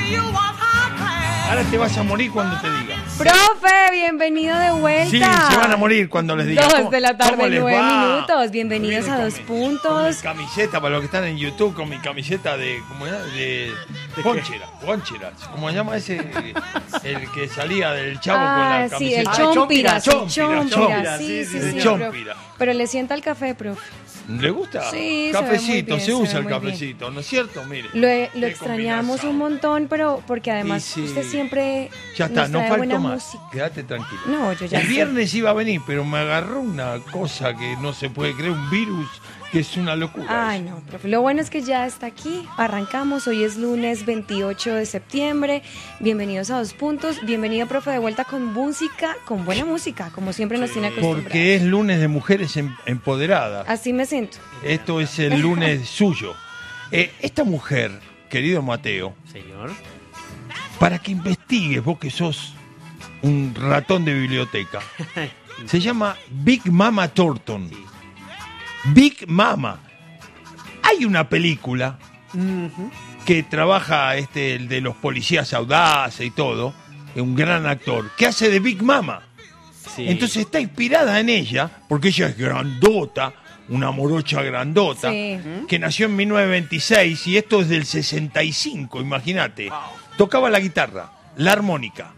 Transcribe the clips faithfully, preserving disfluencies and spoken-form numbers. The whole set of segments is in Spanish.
Ahora te vas a morir cuando te diga. Profe, bienvenido de vuelta. Sí, se van a morir cuando les diga. Dos de la tarde, nueve va? minutos. Bienvenidos Viene a Dos mi, Puntos. Con mi camiseta, para los que están en YouTube, con mi camiseta de, ¿cómo era? De, de Ponchera, Ponchera. ¿Cómo se llama ese? El que salía del Chavo ah, con la sí, camiseta. el Chompira, sí, Chompira, Chompira, Chompira, sí, sí, sí, sí, sí, profe. Chompira. Pero le sienta el café, profe. ¿Le gusta? Sí, Cafecito, se, se, bien, usa se el cafecito, cafecito, ¿no es cierto? Mire. Lo, lo extrañamos un montón, pero porque además sí. usted siempre Ya está, nos no trae falto buena más. música. Quédate tranquilo. No, yo ya El sé. viernes iba a venir, pero me agarró una cosa que no se puede creer, un virus que es una locura. Ay, no, profe. Lo bueno es que ya está aquí. Arrancamos. Hoy es lunes veintiocho de septiembre. Bienvenidos a Dos Puntos. Bienvenido, profe, de vuelta con música, con buena música, como siempre nos tiene acostumbrados. Porque es lunes de mujeres em- empoderadas. Así me siento. Esto es el lunes suyo. Eh, esta mujer, querido Mateo, Señor. para que investigues, vos que sos un ratón de biblioteca, se llama Big Mama Thornton. Big Mama. Hay una película Uh-huh. que trabaja este, el de los policías audaces y todo, un gran actor, que hace de Big Mama. Sí. Entonces está inspirada en ella, porque ella es grandota, una morocha grandota, Sí. que nació en mil novecientos veintiséis y esto es del sesenta y cinco, imagínate. Tocaba la guitarra, la armónica,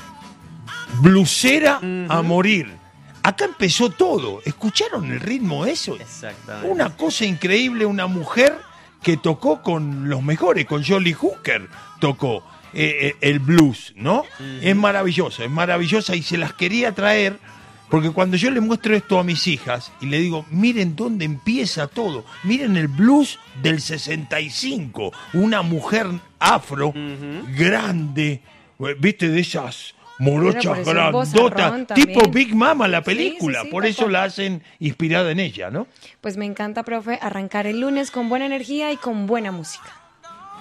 blusera Uh-huh. a morir. Acá empezó todo. ¿Escucharon el ritmo de eso? Exactamente. Una cosa increíble, una mujer que tocó con los mejores, con Jolly Hooker tocó eh, eh, el blues, ¿no? Uh-huh. Es maravilloso, es maravillosa y se las quería traer porque cuando yo le muestro esto a mis hijas y le digo, miren dónde empieza todo, miren el blues del sesenta y cinco, una mujer afro, Uh-huh. grande, viste, de esas morochas Pero por eso es grandotas, vozarrón tipo también. Big Mama la Sí, película, sí, sí, por tal eso cual. la hacen inspirada en ella, ¿no? Pues me encanta, profe, arrancar el lunes con buena energía y con buena música.